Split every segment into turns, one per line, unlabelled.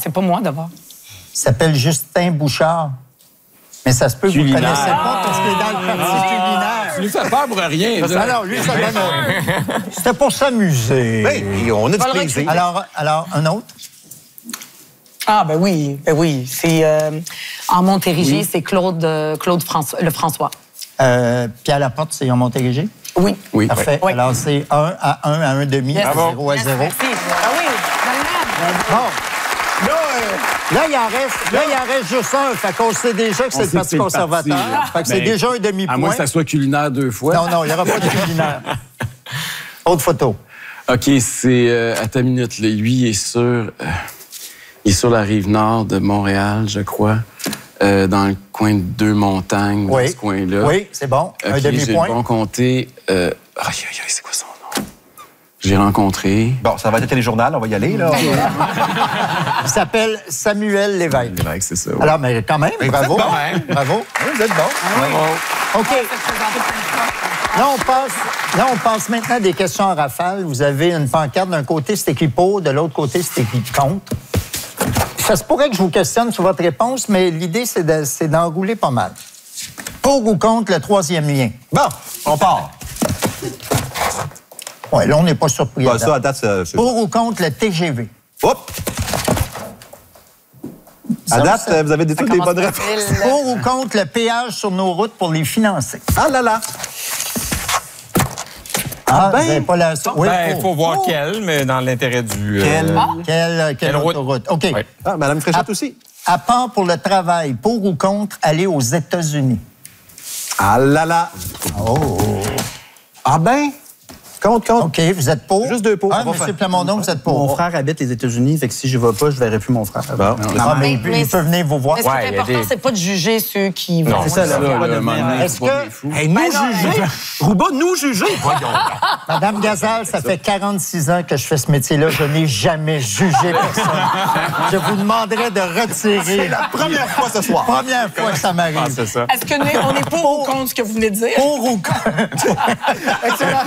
c'est pas moi d'abord.
Il s'appelle Justin Bouchard. Mais ça se peut que vous ne connaissez pas parce qu'il est dans le parti culinaire.
Tu lui fais peur pour rien.
Alors, lui, ça donne... C'était pour s'amuser.
Oui, on a du plaisir.
Alors, un autre?
Ah, ben oui. C'est en Montérégie, c'est Claude François.
Pierre Laporte, c'est en Montérégie?
Oui.
Parfait.
Oui.
Alors, c'est 1 à 1 à 1,5,
Yes.
0 à 0.
Merci. Ah oui,
Bon. Là, il en reste juste un. Fait qu'on sait déjà que c'est le Parti conservateur. Fait que c'est déjà un demi-point.
À moins que ça soit culinaire 2 fois.
Non, il n'y aura pas de culinaire. Autre photo.
OK, c'est... à ta minute, là. Lui, il est sur la rive nord de Montréal, je crois. Dans le coin de Deux-Montagnes, dans ce coin-là.
Oui, c'est bon. Un demi-point.
J'ai bon compté... c'est quoi son nom? J'ai rencontré...
Bon, ça va être le téléjournal, on va y aller, là.
Il s'appelle Samuel Lévesque.
Lévesque, c'est ça. Oui.
Alors, mais quand même, bravo. Bravo.
Oui, vous êtes bon.
OK. Là, on passe maintenant à des questions en rafale. Vous avez une pancarte. D'un côté, c'est écrit pour, de l'autre côté, c'est écrit contre. Ça se pourrait que je vous questionne sur votre réponse, mais l'idée, c'est d'enrouler pas mal. Pour ou contre le 3e lien?
Bon, on part.
Oui, là, on n'est pas surpris.
Bah, ça, à date, c'est...
Pour ou contre le TGV?
Hop! À date, vous avez toutes les bonnes réponses.
Pour ou contre le péage sur nos routes pour les financer?
Ah là là!
Ah, ben! Vous n'avez pas la... Oui,
il faut voir quelle, mais dans l'intérêt du...
Quelle autoroute? OK.
Oui.
Ah, Mme Fréchette aussi.
À part pour le travail, pour ou contre aller aux États-Unis?
Ah là là!
Oh!
Ah ben! Contre.
OK, vous êtes pour?
Juste 2 pour.
Ah, M. Plamondon, vous êtes pour?
Mon frère habite les États-Unis, fait que si je ne vais pas, je ne verrai plus mon frère.
Bon.
Mais il peut venir vous voir.
Mais ce qui est important, c'est pas de juger ceux qui vont.
C'est ça, là.
Est-ce que...
Hey, nous juger! Rouba, nous juger! Voyons.
Madame Gazal, ça fait 46 ans que je fais ce métier-là. Je n'ai jamais jugé personne. Je vous demanderais de retirer...
C'est la première fois ce soir.
Première fois que ça m'arrive.
Ah, c'est ça.
Est-ce qu'on est pour ou contre ce que vous venez de dire?
Pour ou contre? Excellent.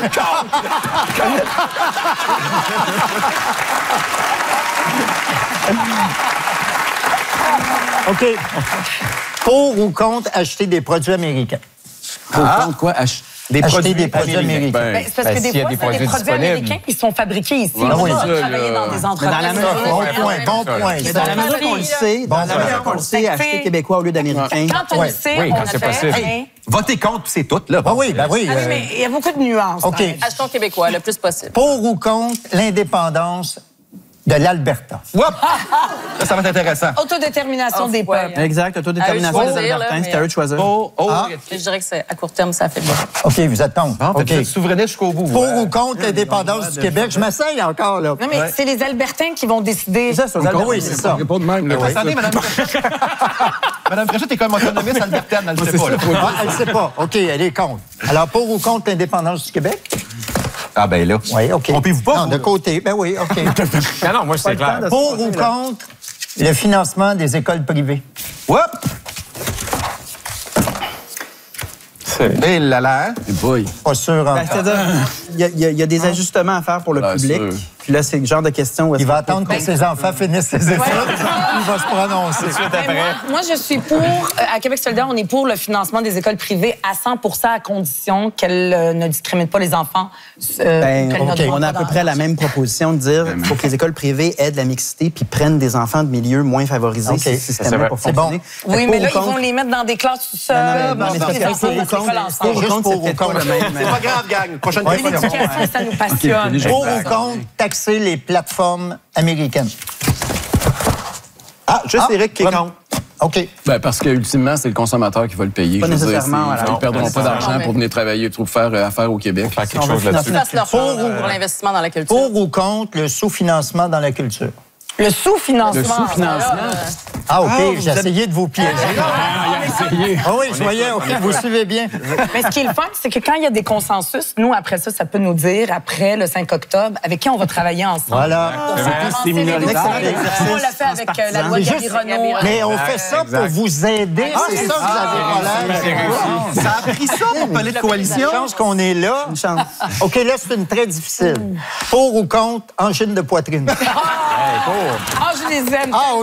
OK. Pour ou contre acheter des produits américains?
Pour contre quoi?
Acheter des produits américains.
Ben, c'est parce que des fois, c'est des produits américains qui sont fabriqués ici.
Ouais,
On
oui,
va
ça,
travailler
là.
dans des entreprises.
Bon point.
Mais dans la mesure qu'on le sait, acheter québécois au lieu d'américain.
Quand on le sait,
Oui,
on
quand
le
c'est
fait.
possible.
Hein?
Votez contre, puis c'est tout, là.
Ah oui, ben oui.
Ah oui, mais il y a beaucoup de nuances.
OK.
Achetons québécois le plus possible.
Pour ou contre l'indépendance de l'Alberta?
Hop! Ça va être intéressant.
Autodétermination des peuples.
Exact, autodétermination
À eux
des
de choisir,
Albertains,
là,
c'était à eux de choisir.
Je dirais que c'est à court terme, ça fait bien.
OK, vous êtes contre.
Bon,
OK.
vous êtes souverainiste jusqu'au bout.
Pour ou contre l'indépendance du Québec? Je m'essaye encore, là.
Non, mais c'est les Albertains qui vont décider.
C'est ça, c'est aux
Encore,
Albertains.
oui, c'est ça.
Pas de même, là.
Attendez, Mme Fréchette. Mme Fréchette est comme autonomiste albertaine, elle ne sait pas, là.
Ah, elle ne sait pas. OK, elle est contre. Alors, pour ou contre l'indépendance du Québec?
Ah ben là.
Oui, OK.
Trompez-vous pas,
Non,
vous,
de
là.
côté. Ben oui, OK.
Non, moi, c'est clair.
Pour ou contre le financement des écoles privées?
Hop! Et là là.
Et boy.
Pas sûr
Ben,
encore.
c'est-à-dire, il y a des ajustements à faire pour le
Bien
public.
sûr.
Puis là, c'est le genre de question où est-ce
Il va
qu'on peut-
attendre que ses enfants finissent ses études. Il va se prononcer.
Ben, moi, je suis pour, à Québec solidaire, on est pour le financement des écoles privées à 100% à condition qu'elles ne discriminent pas les enfants.
Ben,
qu'elles ne
OK.
demandent
On a à
pas
peu près la même proposition de dire qu'il faut que les écoles privées aident la mixité puis prennent des enfants de milieux moins favorisés.
OK.
C'est ce système-là pour
C'est bon.
fonctionner. Fait
Oui,
que
mais
pour
là,
ou
ils vont
contre-
les mettre dans des classes tout seuls.
Non, mais
les
c'est
enfants,
pour ou
ça
contre,
fait ensemble.
pour ou
Juste
contre,
pour
c'est
ou
peut-être pas
contre.
le même.
C'est pas grave, gang. Prochaine question.
L'éducation, ça nous passionne.
Pour ou contre taxer les plateformes américaines?
Ah, juste Éric qui est contre.
OK.
Ben, parce que ultimement, c'est le consommateur qui va le payer.
Pas
Je veux dire,
nécessairement, voilà.
ils ne perdront pas d'argent pour venir travailler, faire affaire au Québec.
Faire quelque
On va
chose là-dessus.
financer
Fassent leur
Pour
chose
ou-
pour l'investissement dans la culture.
Pour ou contre le sous-financement dans la culture?
Le sous-financement.
Le sous-financement.
Ah, OK. J'ai essayé de vous piéger.
Essayez.
Ah oui, je voyais. OK, vous suivez bien.
Mais ce qui est le fun, c'est que quand il y a des consensus, nous, après ça peut nous dire, après le 5 octobre, avec qui on va travailler ensemble.
Voilà.
C'est
minoritaire.
On l'a fait avec la loi
C'est juste-
Gabi-Renaud.
Mais on fait ça pour vous aider. C'est ça que vous avez pas l'air.
Ça a pris ça pour parler de coalition.
Je pense qu'on est là.
Une chance.
OK, là, c'est une très difficile. Pour ou contre angine de poitrine?
Ah, je les aime.
Ah,